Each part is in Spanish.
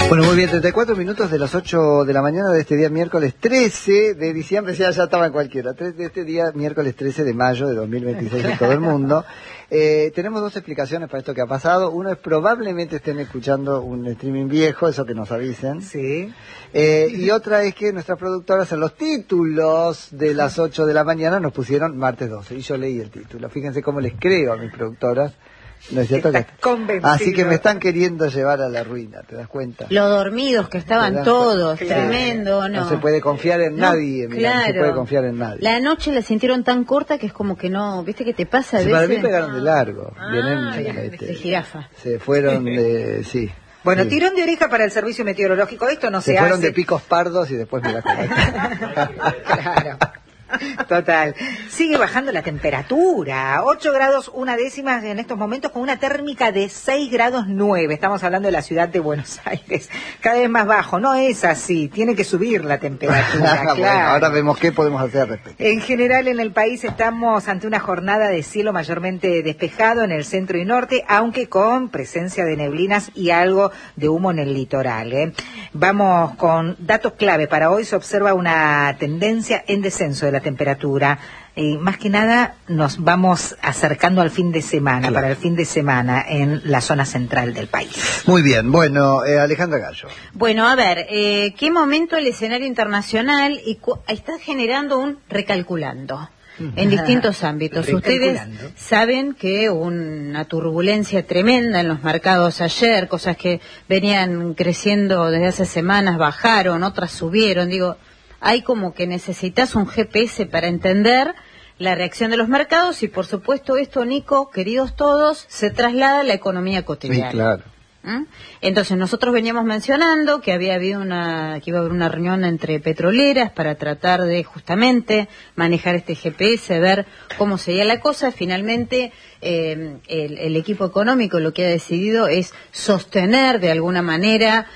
Bueno, muy bien, 34 minutos de las 8 de la mañana de este día miércoles 13 de diciembre, ya estaba en cualquiera, de este día miércoles 13 de mayo de 2026 en todo el mundo. Tenemos dos explicaciones para esto que ha pasado. Uno es probablemente estén escuchando un streaming viejo, eso que nos avisen. Sí. Y otra es que nuestras productoras en los títulos de las 8 de la mañana nos pusieron martes 12 y yo leí el título. Fíjense cómo les creo a mis productoras. ¿No es cierto? Así que me están queriendo llevar a la ruina, ¿te das cuenta? Lo dormidos que estaban todos, claro. Tremendo, ¿no? No se puede confiar en nadie, claro. No se puede confiar en nadie. La noche la sintieron tan corta que es como que no, ¿viste qué te pasa? Sí, para mí pegaron de largo. Vienen de jirafa. Se fueron de, sí. Bueno, sí. Tirón de oreja para el servicio meteorológico. Esto no se hace. Se fueron de picos pardos y después me la Claro. Total. Sigue bajando la temperatura. 8 grados 1/10 en estos momentos, con una térmica de 6 grados 9. Estamos hablando de la ciudad de Buenos Aires. Cada vez más bajo. No es así. Tiene que subir la temperatura. Claro. Bueno, ahora vemos qué podemos hacer al respecto. En general, en el país estamos ante una jornada de cielo mayormente despejado en el centro y norte, aunque con presencia de neblinas y algo de humo en el litoral. Vamos con datos clave. Para hoy se observa una tendencia en descenso de la temperatura. Más que nada nos vamos acercando al fin de semana, claro. Para el fin de semana en la zona central del país. Muy bien, bueno, Alejandra Gallo. Bueno, a ver, ¿qué momento el escenario internacional está generando un recalculando? En distintos ámbitos. Ustedes saben que una turbulencia tremenda en los mercados ayer, cosas que venían creciendo desde hace semanas, bajaron, otras subieron, digo, hay como que necesitas un GPS para entender la reacción de los mercados y, por supuesto, esto, Nico, queridos todos, se traslada a la economía cotidiana. Sí, claro. Entonces, nosotros veníamos mencionando que iba a haber una reunión entre petroleras para tratar de, justamente, manejar este GPS, ver cómo sería la cosa. Finalmente, el equipo económico lo que ha decidido es sostener, de alguna manera,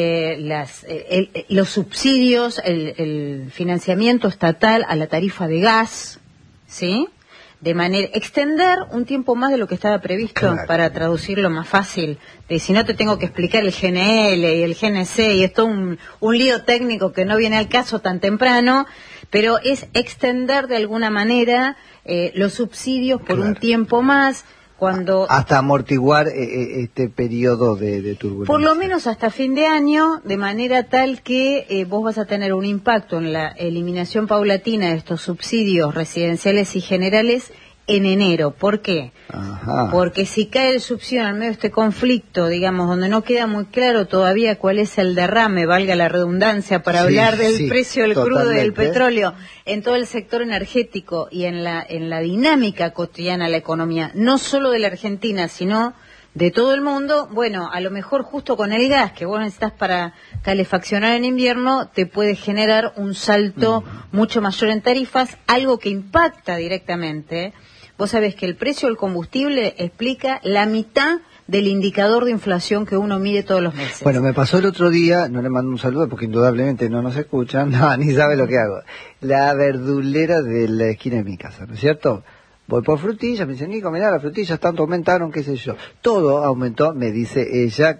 los subsidios, el financiamiento estatal a la tarifa de gas, ¿sí? De manera, extender un tiempo más de lo que estaba previsto, claro. Para traducirlo más fácil. Si no te tengo que explicar el GNL y el GNC, y es todo un lío técnico que no viene al caso tan temprano, pero es extender de alguna manera los subsidios por un tiempo más, hasta amortiguar este periodo de turbulencia. Por lo menos hasta fin de año, de manera tal que vos vas a tener un impacto en la eliminación paulatina de estos subsidios residenciales y generales en enero. ¿Por qué? Ajá. Porque si cae el subsidio en medio de este conflicto, digamos, donde no queda muy claro todavía cuál es el derrame, valga la redundancia, para hablar del precio del crudo y del petróleo, en todo el sector energético y en la dinámica cotidiana de la economía, no solo de la Argentina, sino de todo el mundo, bueno, a lo mejor justo con el gas que vos necesitas para calefaccionar en invierno, te puede generar un salto mucho mayor en tarifas, algo que impacta directamente. Vos sabés que el precio del combustible explica la mitad del indicador de inflación que uno mide todos los meses. Bueno, me pasó el otro día, no le mando un saludo porque indudablemente no nos escuchan, ni sabe lo que hago. La verdulera de la esquina de mi casa, ¿no es cierto? Voy por frutillas, me dice, Nico, mirá, las frutillas tanto aumentaron, qué sé yo. Todo aumentó, me dice ella,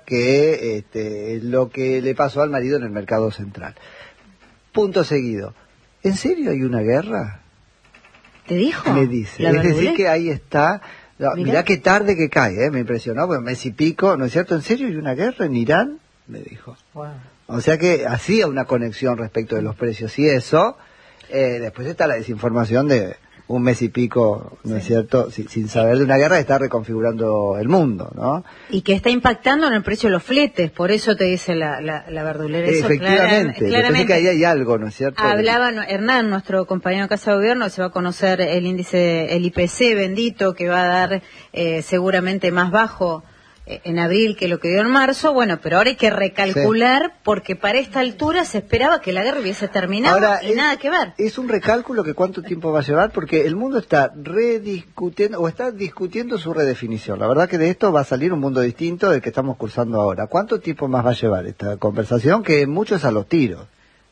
que lo que le pasó al marido en el mercado central. Punto seguido. ¿En serio hay una guerra? ¿Te dijo? Me dice. Es decir, que ahí está. No, mirá qué tarde que cae, me impresionó, porque mes y pico, ¿no es cierto? ¿En serio hay una guerra en Irán? Me dijo. Wow. O sea que hacía una conexión respecto de los precios y eso. Después está la desinformación de un mes y pico, ¿no es cierto? Sin saber de una guerra, está reconfigurando el mundo, ¿no? Y que está impactando en el precio de los fletes, por eso te dice la verdulera. Eso efectivamente, claramente que ahí hay algo, ¿no es cierto? Hablaba Hernán, nuestro compañero de Casa de Gobierno, se va a conocer el índice, el IPC bendito, que va a dar seguramente más bajo en abril que lo que dio en marzo, bueno, pero ahora hay que recalcular porque para esta altura se esperaba que la guerra hubiese terminado y nada que ver. Es un recálculo que cuánto tiempo va a llevar porque el mundo está rediscutiendo o está discutiendo su redefinición. La verdad que de esto va a salir un mundo distinto del que estamos cursando ahora. ¿Cuánto tiempo más va a llevar esta conversación? Que mucho es a los tiros.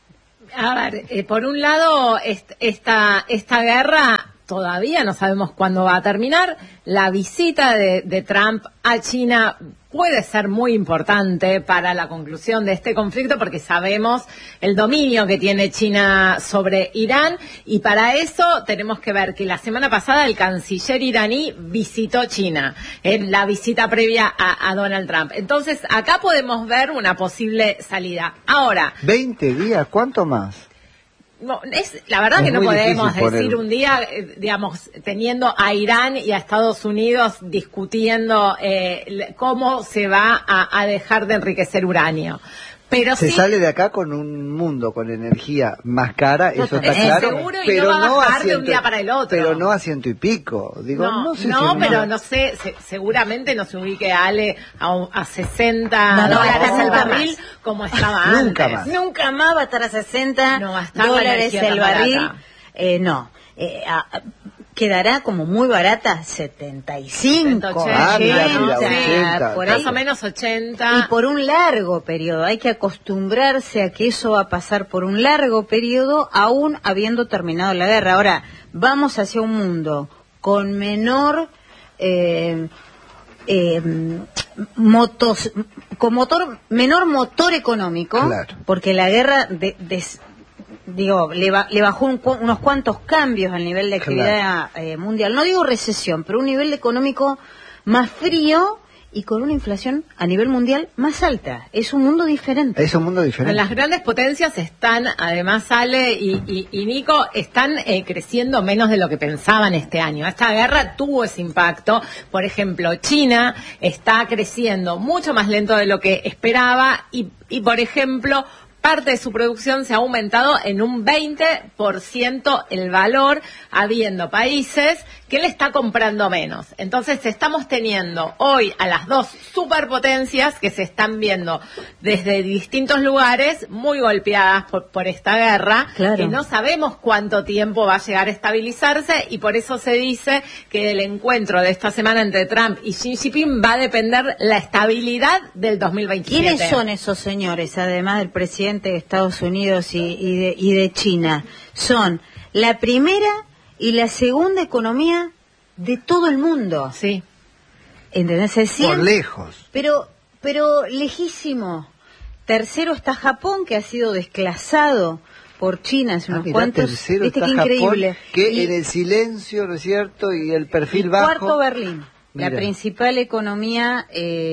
A ver, por un lado, esta guerra todavía no sabemos cuándo va a terminar. La visita de Trump a China puede ser muy importante para la conclusión de este conflicto porque sabemos el dominio que tiene China sobre Irán y para eso tenemos que ver que la semana pasada el canciller iraní visitó China en la visita previa a Donald Trump. Entonces acá podemos ver una posible salida. Ahora, 20 días, ¿cuánto más? No, la verdad es que no podemos decir un día, digamos, teniendo a Irán y a Estados Unidos discutiendo cómo se va a dejar de enriquecer uranio. Pero se sí, sale de acá con un mundo con energía más cara, eso está claro, seguro, y pero no va a bajar a de un día para el otro. Pero no a 100 y pico. Digo, no sé pero no sé, seguramente no se ubique Ale a 60 dólares el barril como estaba Nunca antes. más. Nunca más va a estar a 60 dólares el barril. Quedará como muy barata, 75, 80, por ahí. Más o menos 80. Y por un largo periodo, hay que acostumbrarse a que eso va a pasar por un largo periodo, aún habiendo terminado la guerra. Ahora, vamos hacia un mundo con menor... menor motor económico, claro, porque la guerra le bajó unos cuantos cambios al nivel de actividad mundial. No digo recesión, pero un nivel económico más frío y con una inflación a nivel mundial más alta. Es un mundo diferente. Es un mundo diferente. Las grandes potencias están, además, Ale y Nico, están creciendo menos de lo que pensaban este año. Esta guerra tuvo ese impacto. Por ejemplo, China está creciendo mucho más lento de lo que esperaba y por ejemplo, parte de su producción se ha aumentado en un 20% el valor, habiendo países que le está comprando menos. Entonces estamos teniendo hoy a las dos superpotencias que se están viendo desde distintos lugares muy golpeadas por esta guerra, claro, que no sabemos cuánto tiempo va a llegar a estabilizarse y por eso se dice que del encuentro de esta semana entre Trump y Xi Jinping va a depender la estabilidad del 2027. ¿Quiénes son esos señores, además del presidente de Estados Unidos y de China? Son la primera y la segunda economía de todo el mundo. Sí. ¿Entendés? Es decir, por lejos. Pero lejísimo. Tercero está Japón, que ha sido desclasado por China hace unos cuantos. Tercero ¿Viste está qué Japón, increíble? que en el silencio, ¿no es cierto? Y el perfil bajo. Cuarto, Berlín. Mira, la principal economía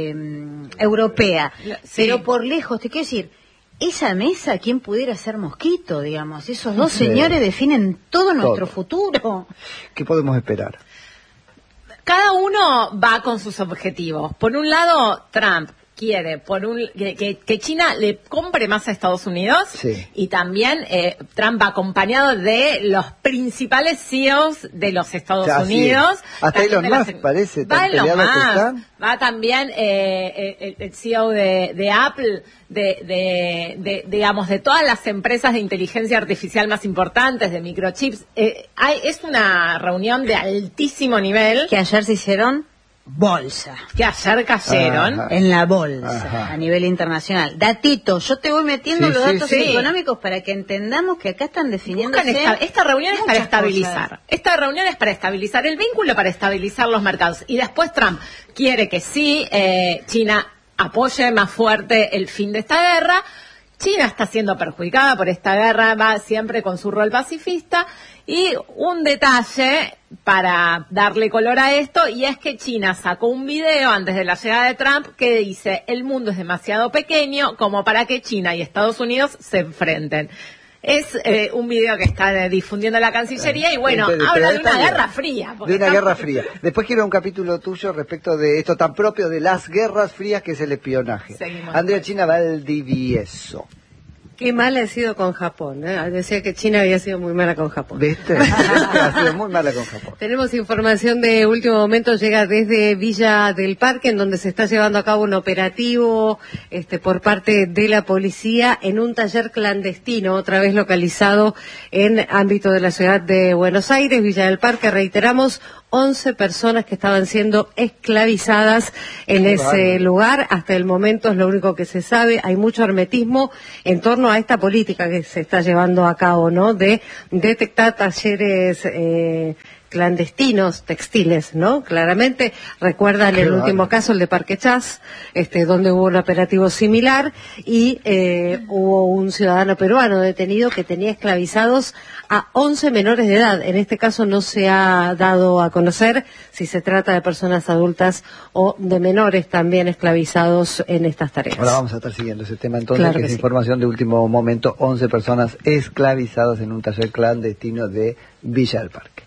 europea. Sí. Pero por lejos, te quiero decir, esa mesa, ¿quién pudiera ser mosquito, digamos? Esos dos señores definen todo nuestro futuro. ¿Qué podemos esperar? Cada uno va con sus objetivos. Por un lado, Trump quiere que China le compre más a Estados Unidos, sí, y también Trump va acompañado de los principales CEOs de los Estados Unidos. Hasta Elon Musk parece tan peleado que están. Va también el CEO de Apple, digamos, de todas las empresas de inteligencia artificial más importantes, de microchips. Es una reunión de altísimo nivel. Que ayer se hicieron bolsa. Que ayer cayeron. Ajá. En la bolsa, ajá, a nivel internacional. Datito, yo te voy metiendo los datos económicos para que entendamos que acá están definiéndose. Esta reunión es para estabilizar. Cosas. Esta reunión es para estabilizar el vínculo, para estabilizar los mercados. Y después Trump quiere que sí, China apoye más fuerte el fin de esta guerra. China está siendo perjudicada por esta guerra, va siempre con su rol pacifista. Y un detalle para darle color a esto, y es que China sacó un video antes de la llegada de Trump que dice: el mundo es demasiado pequeño como para que China y Estados Unidos se enfrenten. Es un video que está difundiendo la Cancillería y bueno, habla de una guerra fría. De una guerra fría. Después quiero un capítulo tuyo respecto de esto tan propio de las guerras frías que es el espionaje. Seguimos. Andrea China Valdivieso. Qué mal ha sido con Japón, ¿eh? Decía que China había sido muy mala con Japón. ¿Viste? Ha sido muy mala con Japón. Tenemos información de último momento, llega desde Villa del Parque, en donde se está llevando a cabo un operativo por parte de la policía en un taller clandestino, otra vez localizado en ámbito de la ciudad de Buenos Aires. Villa del Parque, reiteramos, 11 personas que estaban siendo esclavizadas en ese lugar. Hasta el momento es lo único que se sabe. Hay mucho hermetismo en torno a esta política que se está llevando a cabo, ¿no? De detectar talleres clandestinos textiles, ¿no? Claramente recuerdan el último caso, el de Parque Chas, donde hubo un operativo similar y hubo un ciudadano peruano detenido que tenía esclavizados a 11 menores de edad. En este caso no se ha dado a conocer si se trata de personas adultas o de menores también esclavizados en estas tareas. Ahora vamos a estar siguiendo ese tema entonces, claro que es información de último momento, 11 personas esclavizadas en un taller clandestino de Villa del Parque.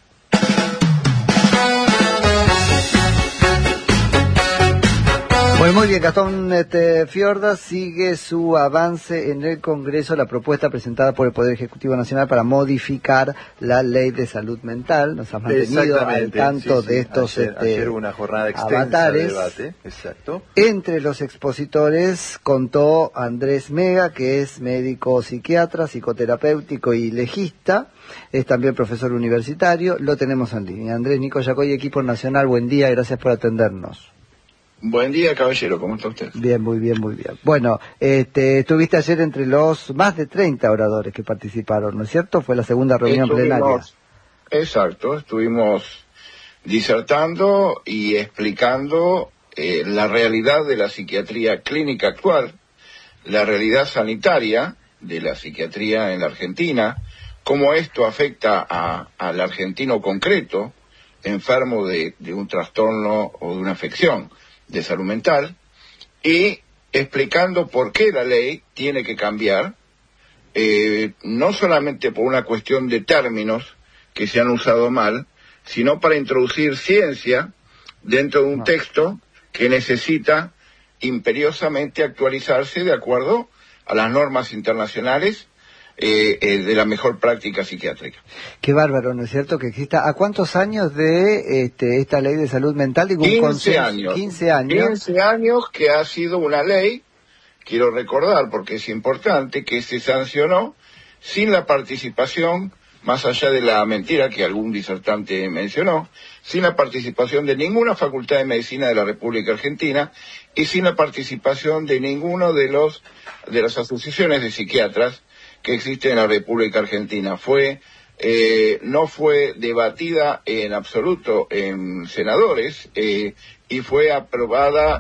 Pues muy bien, Gastón Fiorda, sigue su avance en el Congreso, la propuesta presentada por el Poder Ejecutivo Nacional para modificar la Ley de Salud Mental. Nos ha mantenido al tanto de estos ayer una jornada extensa avatares. De debate. Exacto. Entre los expositores contó Andrés Mega, que es médico psiquiatra, psicoterapéutico y legista. Es también profesor universitario. Lo tenemos en línea. Andrés Nico Yacoy, equipo nacional, buen día, gracias por atendernos. Buen día, caballero, ¿cómo está usted? Bien, muy bien, muy bien. Bueno, estuviste ayer entre los más de 30 oradores que participaron, ¿no es cierto? Fue la segunda reunión plenaria. Exacto, estuvimos disertando y explicando la realidad de la psiquiatría clínica actual, la realidad sanitaria de la psiquiatría en la Argentina, cómo esto afecta al argentino concreto, enfermo de un trastorno o de una afección de salud mental, y explicando por qué la ley tiene que cambiar, no solamente por una cuestión de términos que se han usado mal, sino para introducir ciencia dentro de un texto que necesita imperiosamente actualizarse de acuerdo a las normas internacionales de la mejor práctica psiquiátrica. Qué bárbaro, ¿no es cierto? Que exista. ¿A cuántos años de esta ley de salud mental? Digo, 15 años. 15 años. 15 años que ha sido una ley, quiero recordar porque es importante, que se sancionó sin la participación, más allá de la mentira que algún disertante mencionó, sin la participación de ninguna facultad de medicina de la República Argentina y sin la participación de ninguno de las asociaciones de psiquiatras que existe en la República Argentina. No fue debatida en absoluto en senadores y fue aprobada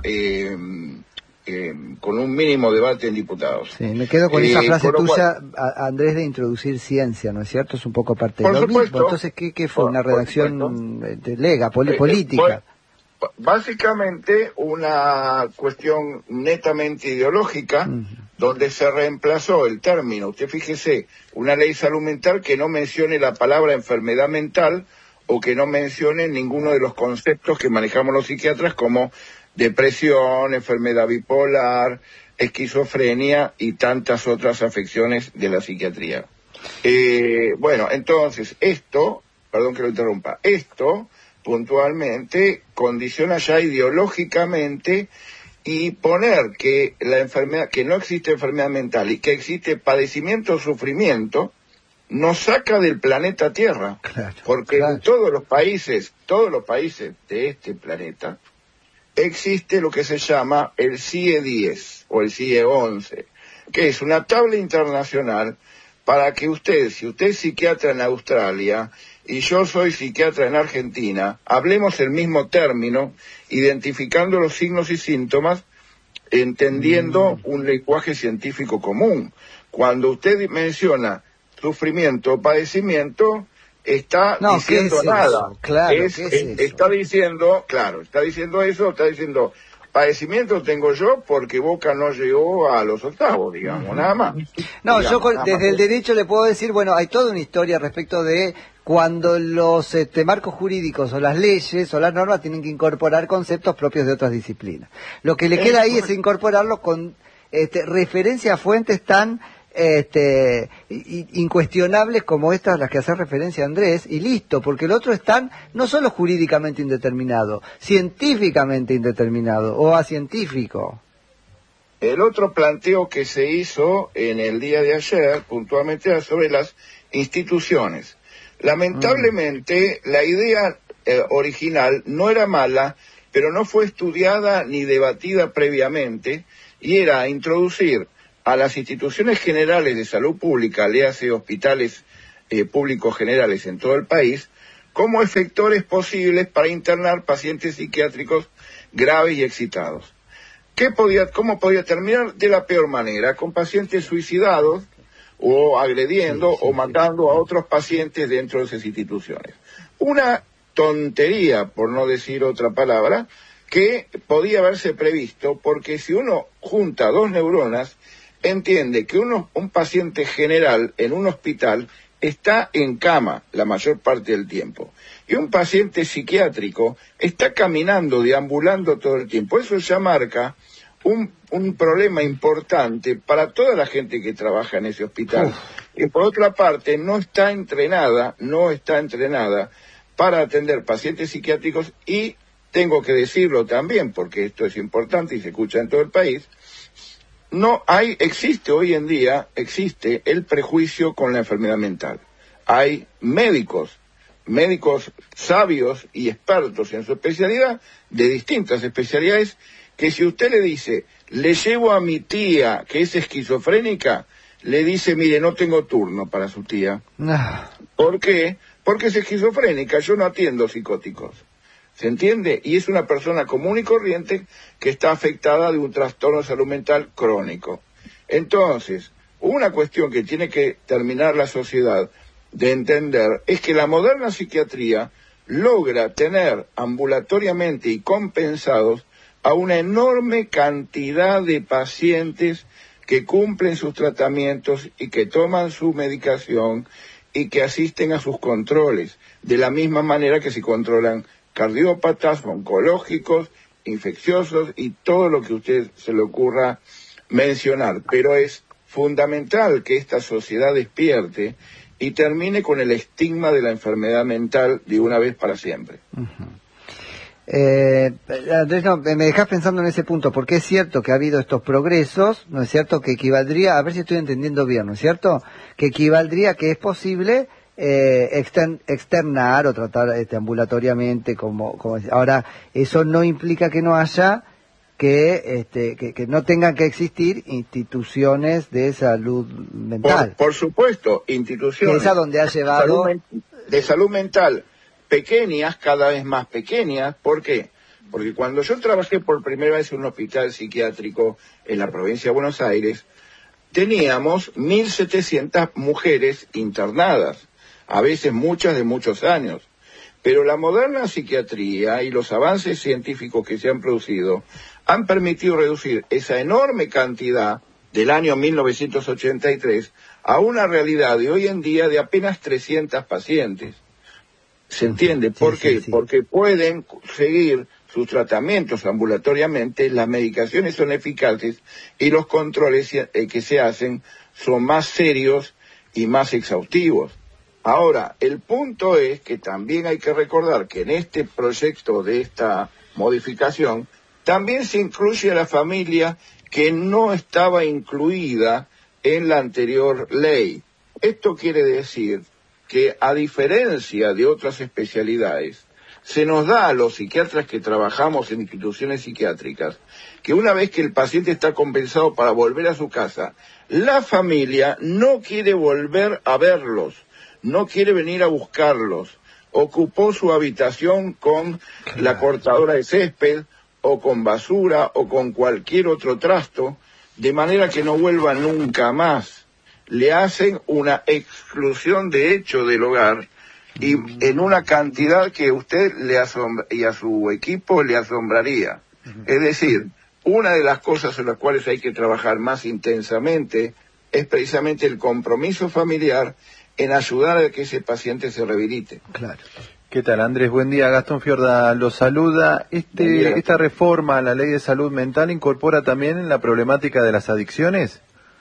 con un mínimo debate en diputados. Sí, me quedo con esa frase tuya, Andrés, de introducir ciencia, ¿no es cierto? Es un poco parte de lo mismo. Entonces, ¿qué fue? ¿Una redacción de lega, política? Básicamente una cuestión netamente ideológica, donde se reemplazó el término, usted fíjese, una ley salud mental que no mencione la palabra enfermedad mental o que no mencione ninguno de los conceptos que manejamos los psiquiatras como depresión, enfermedad bipolar, esquizofrenia y tantas otras afecciones de la psiquiatría. Bueno, entonces esto, perdón que lo interrumpa, esto puntualmente condiciona ya ideológicamente y poner que la enfermedad, que no existe enfermedad mental y que existe padecimiento o sufrimiento, nos saca del planeta Tierra. Claro, porque en todos los países de este planeta existe lo que se llama el CIE-10 o el CIE-11, que es una tabla internacional para que usted, si usted es psiquiatra en Australia y yo soy psiquiatra en Argentina, hablemos el mismo término, identificando los signos y síntomas, entendiendo un lenguaje científico común. Cuando usted menciona sufrimiento o padecimiento, está diciendo nada. Claro, está diciendo padecimiento tengo yo porque Boca no llegó a los octavos, digamos, nada más. No, digamos, yo desde el derecho le puedo decir, bueno, hay toda una historia respecto de cuando los marcos jurídicos o las leyes o las normas tienen que incorporar conceptos propios de otras disciplinas. Lo que le queda ahí es incorporarlos con referencia a fuentes tan incuestionables como estas a las que hace referencia Andrés, y listo, porque el otro es tan, no solo jurídicamente indeterminado, científicamente indeterminado o acientífico. El otro planteo que se hizo en el día de ayer, puntualmente, era sobre las instituciones. Lamentablemente, la idea original no era mala, pero no fue estudiada ni debatida previamente, y era introducir a las instituciones generales de salud pública, léase hospitales públicos generales en todo el país, como efectores posibles para internar pacientes psiquiátricos graves y excitados. ¿Cómo podía terminar? De la peor manera, con pacientes suicidados o agrediendo o matando a otros pacientes dentro de esas instituciones. Una tontería, por no decir otra palabra, que podía haberse previsto, porque si uno junta dos neuronas, entiende que un paciente general en un hospital está en cama la mayor parte del tiempo, y un paciente psiquiátrico está caminando, deambulando todo el tiempo. Eso ya marca un problema importante para toda la gente que trabaja en ese hospital. Y por otra parte, no está entrenada para atender pacientes psiquiátricos, y tengo que decirlo también, porque esto es importante y se escucha en todo el país, existe hoy en día el prejuicio con la enfermedad mental. Hay médicos sabios y expertos en su especialidad, de distintas especialidades, que si usted le dice, le llevo a mi tía que es esquizofrénica, le dice, mire, no tengo turno para su tía. ¿Por qué? Porque es esquizofrénica, yo no atiendo psicóticos. ¿Se entiende? Y es una persona común y corriente que está afectada de un trastorno de salud mental crónico. Entonces, una cuestión que tiene que terminar la sociedad de entender es que la moderna psiquiatría logra tener ambulatoriamente y compensados a una enorme cantidad de pacientes que cumplen sus tratamientos y que toman su medicación y que asisten a sus controles, de la misma manera que se controlan cardiópatas, oncológicos, infecciosos y todo lo que a usted se le ocurra mencionar. Pero es fundamental que esta sociedad despierte y termine con el estigma de la enfermedad mental de una vez para siempre. Andrés, me dejás pensando en ese punto, porque es cierto que ha habido estos progresos, ¿no es cierto? Que equivaldría, a ver si estoy entendiendo bien, ¿no es cierto? Que equivaldría que es posible externar o tratar ambulatoriamente, como ahora, eso no implica que no haya que no tengan que existir instituciones de salud mental. Por supuesto, instituciones que es a donde ha llevado de salud mental pequeñas, cada vez más pequeñas. ¿Por qué? Porque cuando yo trabajé por primera vez en un hospital psiquiátrico en la provincia de Buenos Aires, teníamos 1.700 mujeres internadas, a veces muchas de muchos años. Pero la moderna psiquiatría y los avances científicos que se han producido han permitido reducir esa enorme cantidad del año 1983 a una realidad de hoy en día de apenas 300 pacientes. ¿Se entiende? ¿Por qué? Sí. Porque pueden seguir sus tratamientos ambulatoriamente, las medicaciones son eficaces y los controles que se hacen son más serios y más exhaustivos. Ahora, el punto es que también hay que recordar que en este proyecto de esta modificación también se incluye a la familia que no estaba incluida en la anterior ley. Esto quiere decir que, a diferencia de otras especialidades, se nos da a los psiquiatras que trabajamos en instituciones psiquiátricas que una vez que el paciente está compensado para volver a su casa, la familia no quiere volver a verlos, no quiere venir a buscarlos, ocupó su habitación con la cortadora de césped o con basura o con cualquier otro trasto, de manera que no vuelva nunca más. Le hacen una exclusión de hecho del hogar y en una cantidad que usted y a su equipo le asombraría. Es decir, una de las cosas en las cuales hay que trabajar más intensamente es precisamente el compromiso familiar en ayudar a que ese paciente se rehabilite. Claro. ¿Qué tal, Andrés? Buen día. Gastón Fiorda lo saluda. ¿Esta reforma a la ley de salud mental incorpora también la problemática de las adicciones?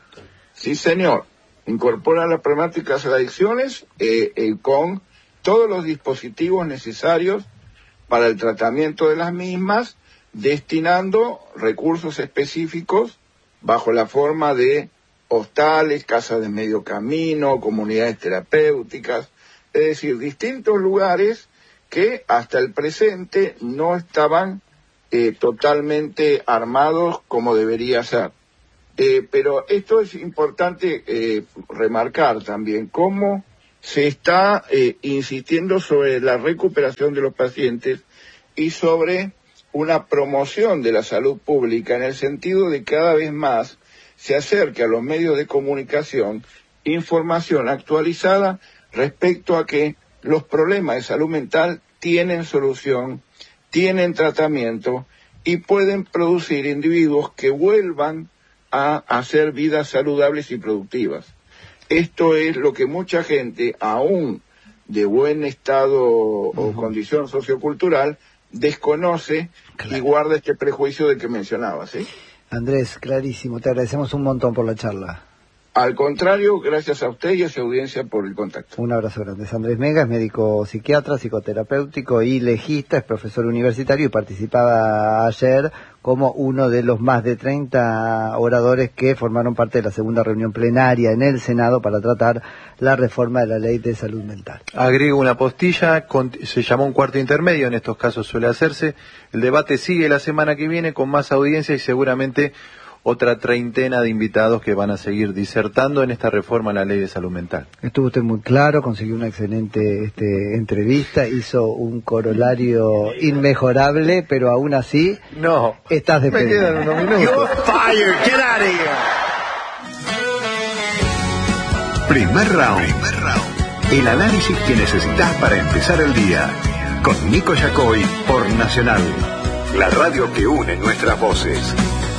Sí, señor. Incorpora la problemática de las adicciones con todos los dispositivos necesarios para el tratamiento de las mismas, destinando recursos específicos bajo la forma de hostales, casas de medio camino, comunidades terapéuticas, es decir, distintos lugares que hasta el presente no estaban totalmente armados como debería ser. Pero esto es importante remarcar también, cómo se está insistiendo sobre la recuperación de los pacientes y sobre una promoción de la salud pública en el sentido de que cada vez más se acerque a los medios de comunicación información actualizada respecto a que los problemas de salud mental tienen solución, tienen tratamiento y pueden producir individuos que vuelvan a hacer vidas saludables y productivas. Esto es lo que mucha gente, aún de buen estado o condición sociocultural, desconoce y guarda este prejuicio del que mencionaba, ¿sí? Andrés, clarísimo, te agradecemos un montón por la charla. Al contrario, gracias a usted y a su audiencia por el contacto. Un abrazo grande. Es Andrés Mega, es médico psiquiatra, psicoterapéutico y legista, es profesor universitario y participaba ayer como uno de los más de 30 oradores que formaron parte de la segunda reunión plenaria en el Senado para tratar la reforma de la ley de salud mental. Agrego una postilla, se llamó un cuarto intermedio, en estos casos suele hacerse. El debate sigue la semana que viene con más audiencia y seguramente otra treintena de invitados que van a seguir disertando en esta reforma a la ley de salud mental. Estuvo usted muy claro, consiguió una excelente entrevista, hizo un corolario inmejorable, pero aún así no estás despedido. Me quedan unos minutos. You're fired. Get out of here. Primer round. El análisis que necesitas para empezar el día. Con Nico Yacoy por Nacional, la radio que une nuestras voces.